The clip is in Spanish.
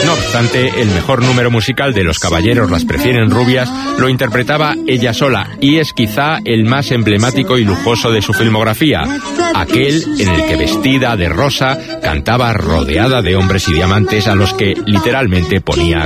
No obstante, el mejor número musical de Los caballeros las prefieren rubias lo interpretaba ella sola, y es quizá el más emblemático y lujoso de su filmografía, aquel en el que vestida de rosa cantaba rodeada de hombres y diamantes a los que literalmente ponía